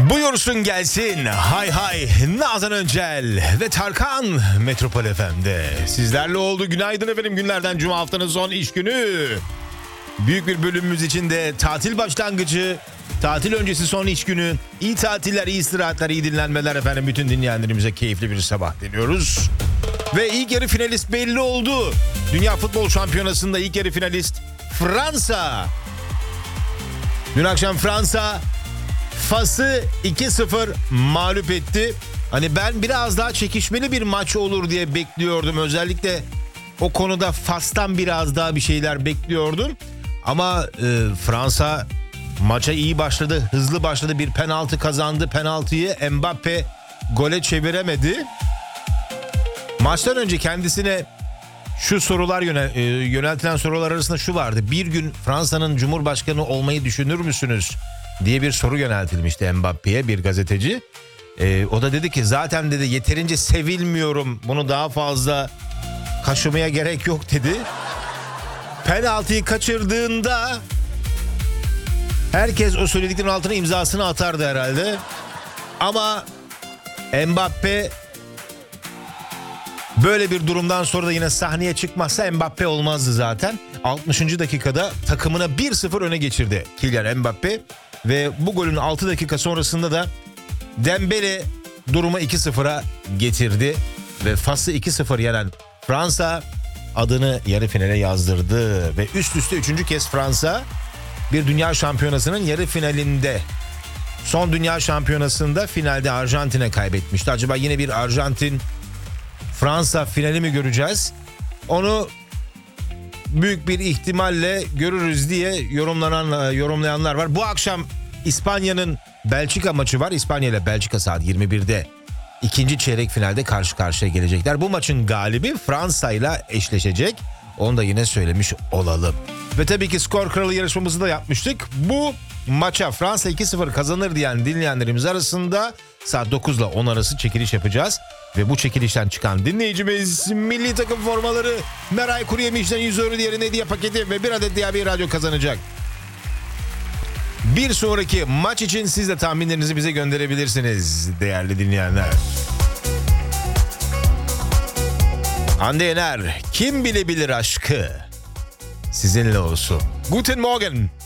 Buyursun gelsin hay hay Nazan Öncel ve Tarkan Metropol FM'de sizlerle oldu. Günaydın efendim, günlerden cuma, haftanın son iş günü. Büyük bir bölümümüz için de tatil başlangıcı, tatil öncesi son iş günü. İyi tatiller, iyi istirahatler, iyi dinlenmeler efendim. Bütün dinleyenlerimize keyifli bir sabah diliyoruz. Ve ilk yarı finalist belli oldu. Dünya Futbol Şampiyonası'nda ilk yarı finalist Fransa. Dün akşam Fransa Fas'ı 2-0 mağlup etti. Hani ben biraz daha çekişmeli bir maç olur diye bekliyordum. Özellikle o konuda Fas'tan biraz daha bir şeyler bekliyordum. Ama Fransa maça iyi başladı, hızlı başladı. Bir penaltı kazandı. Penaltıyı Mbappe gole çeviremedi. Maçtan önce kendisine şu sorular yöneltilen sorular arasında şu vardı. Bir gün Fransa'nın Cumhurbaşkanı olmayı düşünür müsünüz diye bir soru yöneltilmişti Mbappe'ye, bir gazeteci. O da dedi ki zaten dedi yeterince sevilmiyorum, bunu daha fazla kaşımaya gerek yok dedi. Penaltıyı kaçırdığında herkes o söylediklerinin altına imzasını atardı herhalde. Ama Mbappe böyle bir durumdan sonra da yine sahneye çıkmazsa Mbappe olmazdı zaten. 60. dakikada takımına 1-0 öne geçirdi Kylian Mbappe. Ve bu golün 6 dakika sonrasında da Dembele durumu 2-0'a getirdi. Ve Fas'ı 2-0 yenen Fransa adını yarı finale yazdırdı. Ve üst üste 3. kez Fransa bir dünya şampiyonasının yarı finalinde. Son dünya şampiyonasında finalde Arjantin'e kaybetmişti. Acaba yine bir Arjantin Fransa finali mi göreceğiz? Onu büyük bir ihtimalle görürüz diye yorumlayanlar var. Bu akşam İspanya'nın Belçika maçı var. İspanya ile Belçika saat 21'de ikinci çeyrek finalde karşı karşıya gelecekler. Bu maçın galibi Fransa ile eşleşecek. Onu da yine söylemiş olalım. Ve tabii ki skor kralı yarışmamızı da yapmıştık. Bu maça Fransa 2-0 kazanır diyen dinleyenlerimiz arasında saat 9 ile 10 arası çekiliş yapacağız. Ve bu çekilişten çıkan dinleyicimiz milli takım formaları, Meray Kuruyemiş'ten 100 euro diğerine hediye paketi ve bir adet DAB radyo kazanacak. Bir sonraki maç için siz de tahminlerinizi bize gönderebilirsiniz değerli dinleyenler. Hande Yener, kim bilebilir aşkı, sizinle olsun. Guten Morgen.